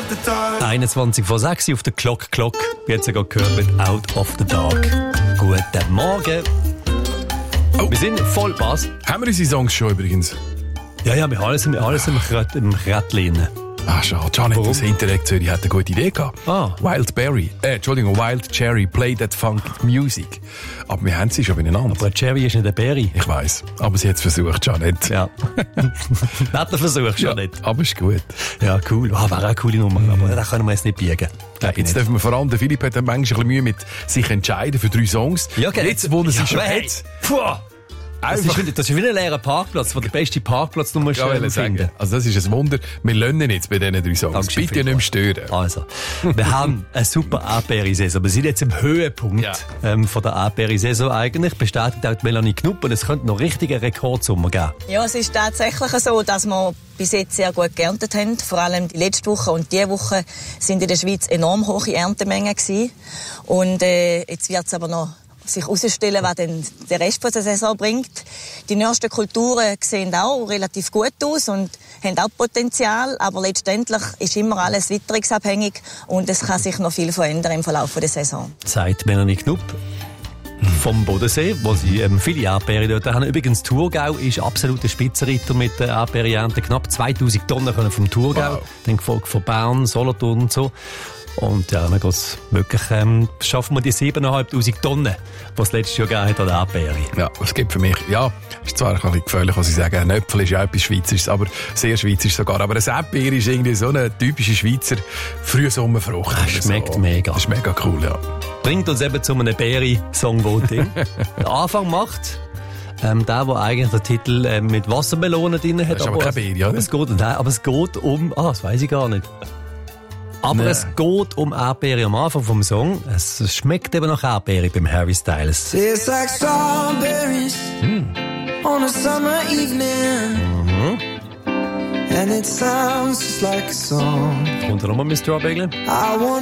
21 vor 6 auf der Clock. Jetzt sogar gehört mit Out of the Dark. Guten Morgen. Oh. Wir sind voll was. Haben wir unsere Songs schon übrigens? Ja, wir haben alles im Rättchen. Ah, schade. Janet aus Hinteregg Zürich hat eine gute Idee gehabt. Wild Cherry, play that funky music. Aber wir haben sie schon beieinander. Aber Cherry ist nicht eine Berry. Ich weiss. Aber sie hat es versucht, Janet. Ja. Netter Versuch, schon nicht. Aber ist gut. Ja, cool. Wäre auch eine coole Nummer. Aber da können wir jetzt nicht biegen. Jetzt dürfen wir vor allem, der Philipp hat manchmal ein bisschen Mühe mit sich entscheiden für 3 Songs. Ja, okay. Jetzt, wo er sie schon hat. Das ist wie ein leerer Parkplatz, wo der beste Parkplatz du musst finden. Also das ist ein Wunder. Wir lernen jetzt bei diesen 3 Songs. Dankeschön, bitte nicht mehr stören. Also, wir haben eine super Erdbeere-Saison. Wir sind jetzt im Höhepunkt von der Erdbeere-Saison eigentlich. Bestätigt auch die Melanie Knupp. Und es könnte noch richtige Rekordsummer geben. Ja, es ist tatsächlich so, dass wir bis jetzt sehr gut geerntet haben. Vor allem die letzte Woche und diese Woche sind in der Schweiz enorm hohe Erntemengen gewesen. Und jetzt wird es aber noch sich herausstellen, was dann der Rest der Saison bringt. Die nächsten Kulturen sehen auch relativ gut aus und haben auch Potenzial, aber letztendlich ist immer alles witterungsabhängig und es kann sich noch viel verändern im Verlauf der Saison. Sagt Melanie Knupp vom Bodensee, wo sie viele Erdbeeren dort haben. Übrigens, Thurgau ist absoluter Spitzenreiter mit der Erdbeerenernte. Knapp 2000 Tonnen können vom Thurgau, dann gefolgt von Bern, Solothurn und so. Und ja, dann geht's wirklich, schaffen wir die 7'500 Tonnen, die es letztes Jahr gegeben hat an der Erdbeere. Ja, es gibt für mich, ist zwar ein bisschen gefährlich, was ich sage, ein Äpfel ist ja etwas Schweizerisches, aber sehr schweizerisch sogar. Aber ein Erdbeere ist irgendwie so eine typische Schweizer Frühsommerfrucht. Das schmeckt mega. Das ist mega cool, ja. Bringt uns eben zu einem Beere-Songvoting. Der Anfang macht der eigentlich den Titel mit Wassermelonen drin hat. Das ist aber keine Beere, oder? Aber es geht um, das weiss ich gar nicht. Aber es geht um Erdbeere am Anfang vom Song. Es schmeckt eben nach Erdbeere beim Harry Styles. It's like strawberries on a summer evening and it sounds just like a song. Kommt da nochmal mit Strawberry? I want